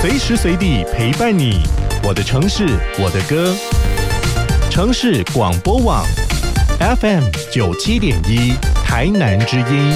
随时随地陪伴你。我的城市，我的歌。城市广播网 FM 97.1台南之音。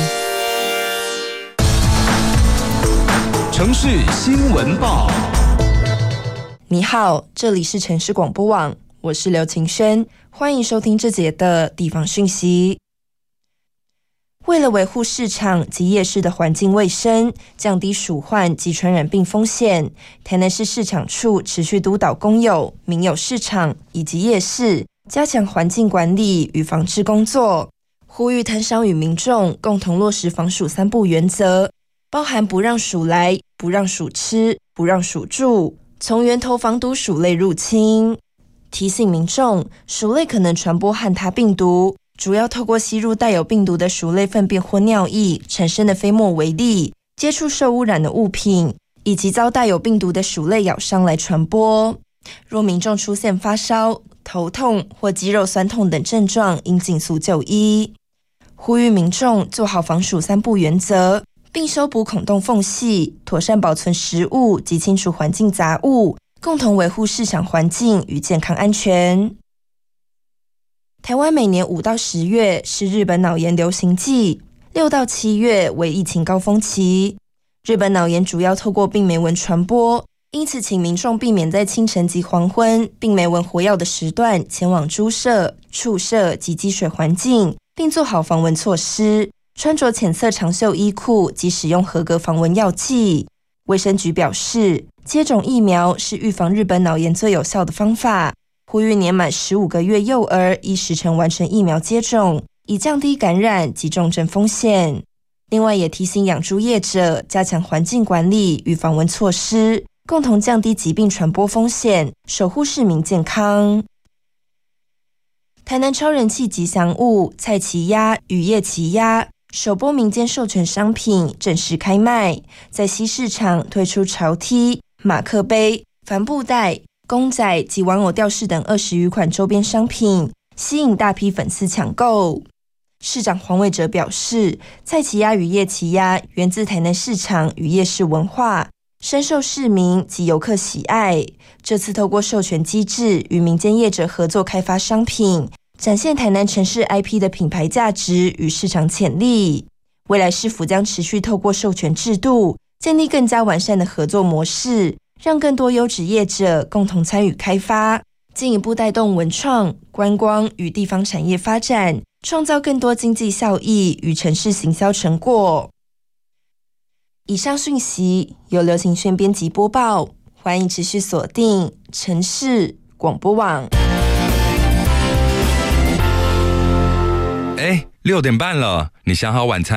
城市新闻报。 你好，这里是城市广播网，我是刘晴轩，欢迎收听这节的地方讯息。为了维护市场及夜市的环境卫生，降低鼠患及传染病风险，台南市市场处持续督导公有、民有市场以及夜市加强环境管理与防治工作，呼吁摊商与民众共同落实防鼠3不原则，包含不让鼠来、不让鼠吃、不让鼠住，从源头防堵鼠类入侵。提醒民众，鼠类可能传播汉他病毒，主要透过吸入带有病毒的鼠类粪便或尿液产生的飞沫微粒，接触受污染的物品，以及遭带有病毒的鼠类咬伤来传播。若民众出现发烧、头痛或肌肉酸痛等症状，应尽速就医。呼吁民众做好防鼠3不原则，并修补孔洞缝隙，妥善保存食物及清除环境杂物，共同维护市场环境与健康安全。台湾每年5到10月是日本脑炎流行季，6到7月为疫情高峰期。日本脑炎主要透过病媒蚊传播，因此请民众避免在清晨及黄昏病媒蚊活跃的时段前往猪舍、畜舍及积水环境，并做好防蚊措施，穿着浅色长袖衣裤及使用合格防蚊药剂。卫生局表示，接种疫苗是预防日本脑炎最有效的方法，呼吁年满15个月幼儿依时程完成疫苗接种，以降低感染及重症风险。另外也提醒养猪业者加强环境管理与防蚊措施，共同降低疾病传播风险，守护市民健康。台南超人气吉祥物蔡奇鸭与叶奇鸭首波民间授权商品正式开卖，在西市场推出潮梯、马克杯、帆布袋、公仔及玩偶吊饰等20余款周边商品，吸引大批粉丝抢购。市长黄伟哲表示，蔡奇鸭与叶奇鸭源自台南市场与夜市文化，深受市民及游客喜爱。这次透过授权机制与民间业者合作开发商品，展现台南城市 IP 的品牌价值与市场潜力。未来市府将持续透过授权制度，建立更加完善的合作模式，让更多优质业者共同参与开发，进一步带动文创、观光与地方产业发展，创造更多经济效益与城市行销成果。以上讯息由刘晴轩编辑播报，欢迎持续锁定城市广播网。 6点半了，你想好晚餐